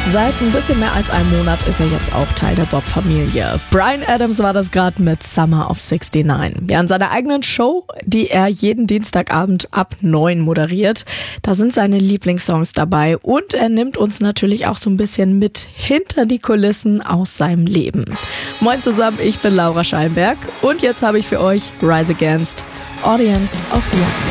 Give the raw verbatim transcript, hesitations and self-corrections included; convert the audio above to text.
Seit ein bisschen mehr als einem Monat ist er jetzt auch Teil der Bob-Familie. Bryan Adams war das gerade mit Summer of sixty-nine. Ja, in seiner eigenen Show, die er jeden Dienstagabend ab neun moderiert, da sind seine Lieblingssongs dabei und er nimmt uns natürlich auch so ein bisschen mit hinter die Kulissen aus seinem Leben. Moin zusammen, ich bin Laura Scheinberg und jetzt habe ich für euch Rise Against, Audience of One.